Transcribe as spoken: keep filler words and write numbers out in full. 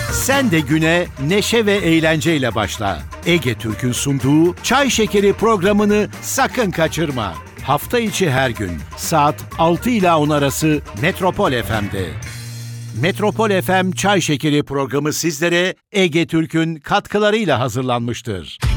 Sen de güne neşe ve eğlenceyle başla. Ege Türk'ün sunduğu Çay Şekeri programını sakın kaçırma. Hafta içi her gün saat altı ile on arası Metropol F M'de. Metropol F M Çay Şekeri programı sizlere Ege Türk'ün katkılarıyla hazırlanmıştır.